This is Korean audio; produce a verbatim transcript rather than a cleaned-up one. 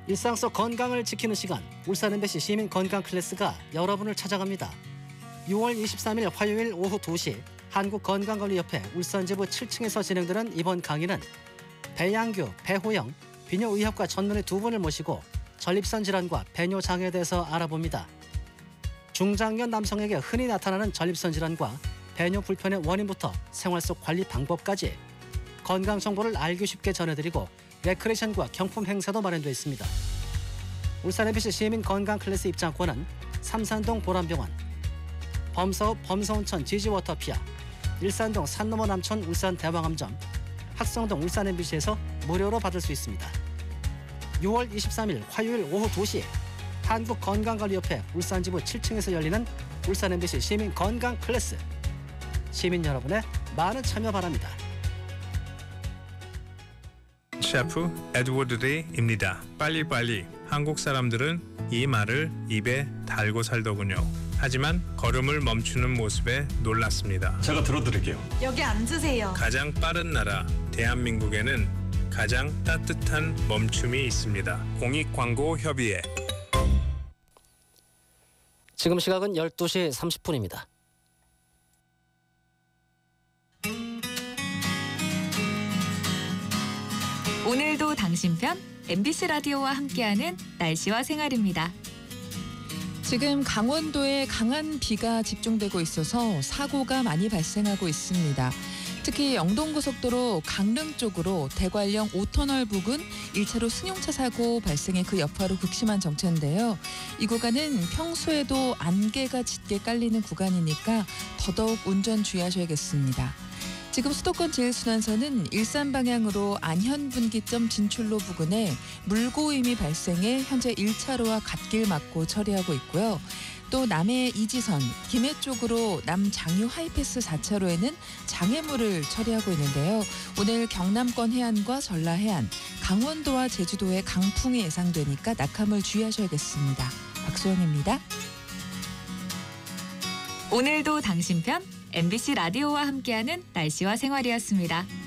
일상 속 건강을 지키는 시간, 울산 엠비씨 시민 건강 클래스가 여러분을 찾아갑니다. 유월 이십삼일 화요일 오후 두 시 한국건강관리협회 울산지부 칠 층에서 진행되는 이번 강의는 배양규, 배호영, 비뇨의학과 전문의 두 분을 모시고 전립선 질환과 배뇨 장애에 대해서 알아봅니다. 중장년 남성에게 흔히 나타나는 전립선 질환과 배뇨 불편의 원인부터 생활 속 관리 방법까지 건강 정보를 알기 쉽게 전해드리고 레크레이션과 경품 행사도 마련되어 있습니다. 울산 엠비씨 시민 건강 클래스 입장권은 삼산동 보람병원, 범서읍 범서운천 지지워터피아, 일산동 산너머 남촌 울산 대왕암점, 학성동 울산 엠비씨에서 무료로 받을 수 있습니다. 유월 이십삼일 화요일 오후 두 시 한국건강관리협회 울산지부 칠 층에서 열리는 울산 엠비씨 시민 건강 클래스. 시민 여러분의 많은 참여 바랍니다. 셰프 에드워드 데이입니다. 빨리빨리. 한국 사람들은 이 말을 입에 달고 살더군요. 하지만 걸음을 멈추는 모습에 놀랐습니다. 제가 들어드릴게요. 여기 앉으세요. 가장 빠른 나라 대한민국에는 가장 따뜻한 멈춤이 있습니다. 공익광고협의회. 지금 시각은 열두 시 삼십 분입니다. 오늘도 당신 편 엠비씨 라디오와 함께하는 날씨와 생활입니다. 지금 강원도에 강한 비가 집중되고 있어서 사고가 많이 발생하고 있습니다. 특히 영동고속도로 강릉 쪽으로 대관령 오 터널 부근 일 차로 승용차 사고 발생해 그 여파로 극심한 정체인데요. 이 구간은 평소에도 안개가 짙게 깔리는 구간이니까 더더욱 운전 주의하셔야겠습니다. 지금 수도권 제일순환선은 일산 방향으로 안현분기점 진출로 부근에 물고임이 발생해 현재 일 차로와 갓길 막고 처리하고 있고요. 또 남해 이지선, 김해 쪽으로 남장유 하이패스 사 차로에는 장애물을 처리하고 있는데요. 오늘 경남권 해안과 전라 해안, 강원도와 제주도에 강풍이 예상되니까 낙하물 주의하셔야겠습니다. 박소영입니다. 오늘도 당신 편 엠비씨 라디오와 함께하는 날씨와 생활이었습니다.